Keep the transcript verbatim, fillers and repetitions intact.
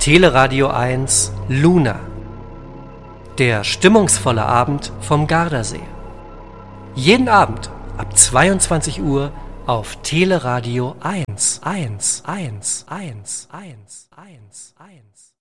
Teleradio eins Luna. Der stimmungsvolle Abend vom Gardasee. Jeden Abend ab zweiundzwanzig Uhr auf Teleradio eins, eins, eins, eins, eins, eins, eins.